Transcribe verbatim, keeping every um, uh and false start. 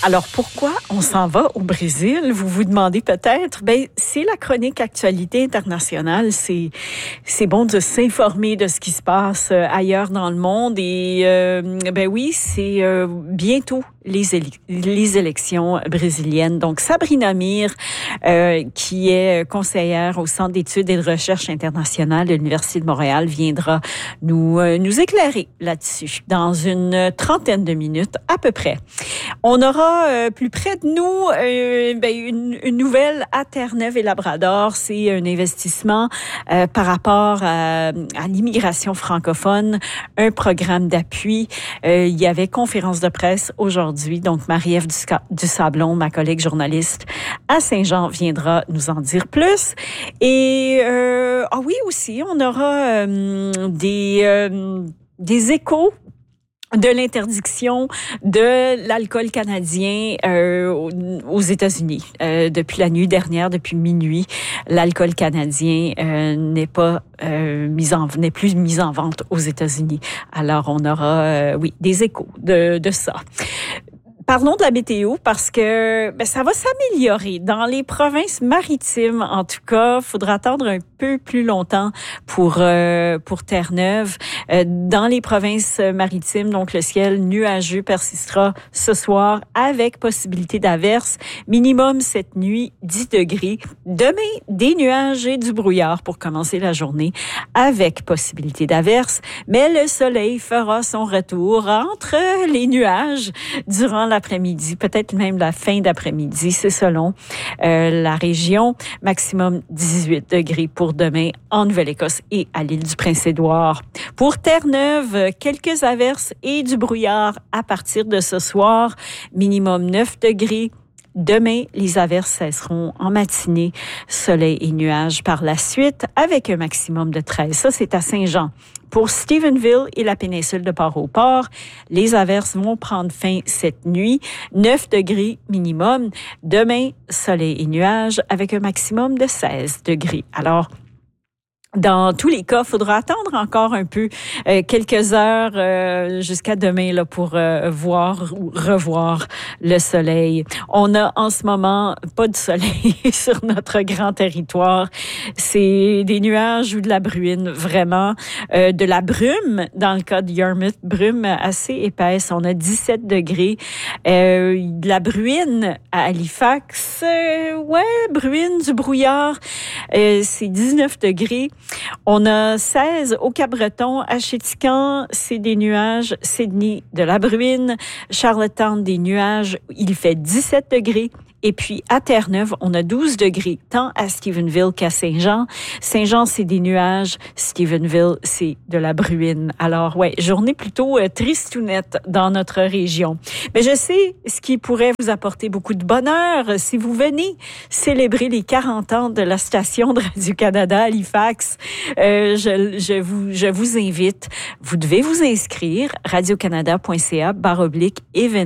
Alors, pourquoi on s'en va au Brésil? Vous vous demandez peut-être. Ben, c'est la chronique Actualité internationale. C'est, c'est bon de s'informer de ce qui se passe ailleurs dans le monde. Et, euh, ben oui, c'est euh, bientôt les, éle- les élections brésiliennes. Donc, Sabrina Mir, euh, qui est conseillère au Centre d'études et de recherche internationale de l'Université de Montréal, viendra nous, euh, nous éclairer là-dessus dans une trentaine de minutes à peu près. On aura euh, plus près de nous euh, ben, une, une nouvelle à Terre-Neuve et Labrador. C'est un investissement euh, par rapport à, à l'immigration francophone, un programme d'appui. Euh, il y avait conférence de presse aujourd'hui. Donc, Marie-Ève Dusablon, ma collègue journaliste à Saint-Jean, viendra nous en dire plus. Et euh, ah oui, aussi, on aura euh, des, euh, des échos de l'interdiction de l'alcool canadien euh, aux États-Unis. Euh, depuis la nuit dernière, depuis minuit, l'alcool canadien euh, n'est pas euh, mis en n'est plus mis en vente aux États-Unis. Alors on aura euh, oui des échos de de ça. Parlons de la météo parce que ben, ça va s'améliorer. Dans les provinces maritimes, en tout cas, il faudra attendre un peu plus longtemps pour euh, pour Terre-Neuve. Euh, dans les provinces maritimes, donc le ciel nuageux persistera ce soir avec possibilité d'averses. Minimum cette nuit, dix degrés. Demain, des nuages et du brouillard pour commencer la journée avec possibilité d'averses. Mais le soleil fera son retour entre les nuages durant la l'après-midi, peut-être même la fin d'après-midi, c'est selon euh, la région. Maximum dix-huit degrés pour demain en Nouvelle-Écosse et à l'île du Prince-Édouard. Pour Terre-Neuve, quelques averses et du brouillard à partir de ce soir. Minimum neuf degrés. Demain, les averses cesseront en matinée, soleil et nuages par la suite, avec un maximum de treize. Ça, c'est à Saint-Jean. Pour Stephenville et la péninsule de Port-au-Port, les averses vont prendre fin cette nuit. neuf degrés minimum. Demain, soleil et nuages, avec un maximum de seize degrés. Alors, dans tous les cas, il faudra attendre encore un peu, euh, quelques heures euh, jusqu'à demain là, pour euh, voir ou revoir le soleil. On a en ce moment pas de soleil sur notre grand territoire. C'est des nuages ou de la bruine, vraiment. Euh, de la brume, dans le cas de Yarmouth, brume assez épaisse. On a dix-sept degrés. Euh, de la bruine à Halifax. Euh, ouais, bruine, du brouillard. Euh, c'est dix-neuf degrés. On a seize au Cap-Breton, à Chéticamp, c'est des nuages. Sydney, de la bruine. Charlottetown, des nuages. Il fait dix-sept degrés. Et puis, à Terre-Neuve, on a douze degrés, tant à Stephenville qu'à Saint-Jean. Saint-Jean, c'est des nuages. Stephenville, c'est de la bruine. Alors, ouais, journée plutôt euh, tristounette dans notre région. Mais je sais ce qui pourrait vous apporter beaucoup de bonheur si vous venez célébrer les quarante ans de la station de Radio-Canada à Halifax. Euh, je, je, vous, je vous invite. Vous devez vous inscrire, radiocanada point c a barre oblique événement.